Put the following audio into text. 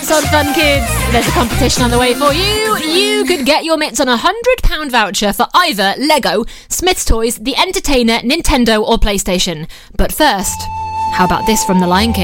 Lots of fun, kids. There's a competition on the way for you. You could get your mitts on a £100 voucher for either Lego, Smith's Toys, The Entertainer, Nintendo or PlayStation. But first, how about this from The Lion King?